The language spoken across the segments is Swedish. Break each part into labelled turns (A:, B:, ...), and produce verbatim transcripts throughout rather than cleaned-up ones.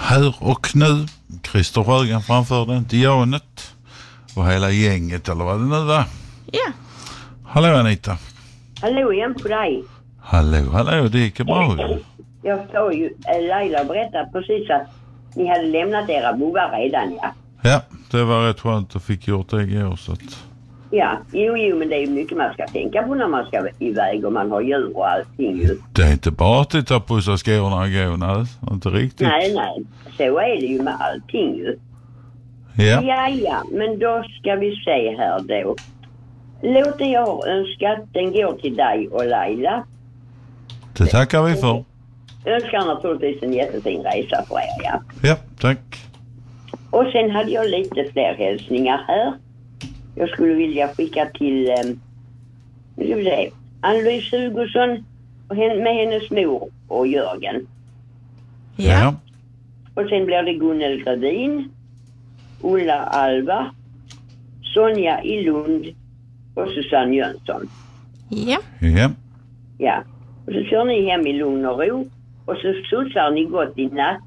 A: här och nu. Christer Sjögren framförde Dianet och hela gänget eller vad det nu var.
B: Ja.
A: Hallå Anita.
C: Hallå igen på dig.
A: Hallå, hallå, det gick bra ju.
C: Jag såg ju, Laila berättade precis att ni hade lämnat era bovar redan, ja.
A: Ja, det var rätt skönt att fick gjort det igår så att...
C: Ja, jo, jo, men det är ju mycket man ska tänka på när man ska iväg och man har djur och allting ju.
A: Det är inte bara att titta på så skorna och gå, nej, inte riktigt.
C: Nej, nej, så är det ju med allting ju.
A: Ja.
C: Ja, ja, men då ska vi se här då. Låten jag har önskat, den går till dig och Laila.
A: Det tackar vi för.
C: Jag önskar naturligtvis en jättefin resa för er, ja.
A: Ja, tack.
C: Och sen hade jag lite fler hälsningar här. Jag skulle vilja skicka till eh, nu ska vi se, Ann-Louise Hugosson och hen, med hennes mor och Jörgen.
A: Ja. ja.
C: Och sen blir det Gunnel Gradin, Ulla Alva, Sonja i Lund och Susanne Jönsson.
B: Ja.
A: Ja.
C: Ja. Och så kör ni hem i lugn och ro. Och så sussar ni gott i natt.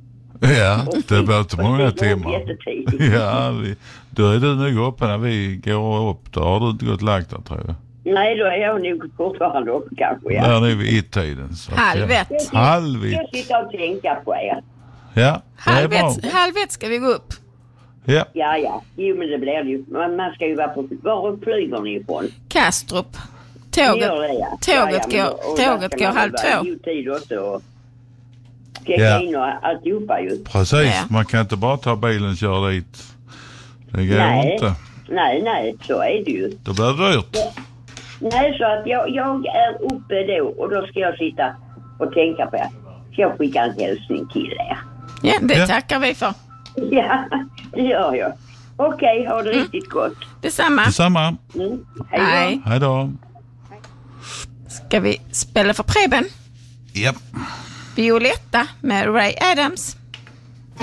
A: Ja, det blir inte många timmar. Ja, vi, då är du nog uppe när vi går upp. Då har du inte gått lagt där, tror jag.
C: Nej, då är jag nog fortfarande uppe kanske, ja.
A: Där är vi i tiden. Så
B: Halv ett.
C: Ja.
A: Halv ett.
C: Jag sitter och tänka på er.
A: Ja, det är
B: Halv
A: bra.
B: ett, halv ett ska vi gå upp.
A: Ja.
C: Ja, ja. Jo, men det blir det ju. Man, man ska ju vara på... Var flyger ni ifrån?
B: Kastrup.
C: Ni
B: Tåget,
C: gör det, ja.
B: tåget
C: ja, ja,
B: går,
C: och- och där
B: tåget
C: ska
B: går
C: man
B: halv
C: vara
B: två.
C: i god tid också och checka
A: Ja.
C: in och alltihopa ju.
A: Precis,
B: Ja.
A: man kan inte bara ta bilen och köra dit. Det går
C: Nej.
A: inte.
C: Nej, nej, så är det ju.
A: Då blir det dyrt.
C: Nej, så att jag, jag är uppe då och då ska jag sitta och tänka på er. Ska jag skicka en hälsning till er?
B: Ja, det
A: Ja.
B: tackar vi för.
C: Ja, det gör jag. Okej, ha det riktigt gott.
B: Detsamma.
A: Detsamma.
C: Mm. Hej då.
B: Hej.
A: Hej då.
B: Ska vi spela för Preben?
A: Ja.
B: Violetta med Ray Adams.